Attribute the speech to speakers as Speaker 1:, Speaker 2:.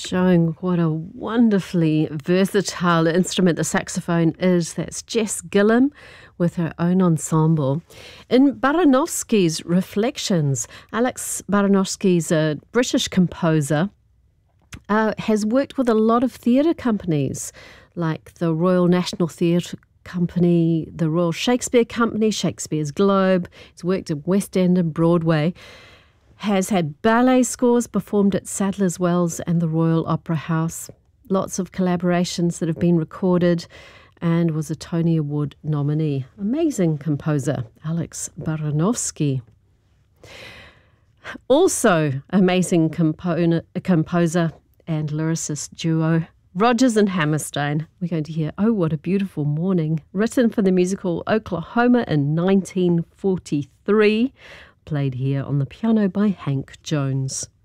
Speaker 1: showing what a wonderfully versatile instrument the saxophone is. That's Jess Gillam with her own ensemble. In Baranowski's Reflections, Alex Baranowski's a British composer, has worked with a lot of theatre companies like the Royal National Theatre Company, the Royal Shakespeare Company, Shakespeare's Globe. He's worked at West End and Broadway. Has had ballet scores performed at Sadler's Wells and the Royal Opera House. Lots of collaborations that have been recorded, and was a Tony Award nominee. Amazing composer, Alex Baranowski. Also amazing composer and lyricist duo, Rodgers and Hammerstein. We're going to hear Oh What a Beautiful Morning, written for the musical Oklahoma in 1943. Played here on the piano by Hank Jones.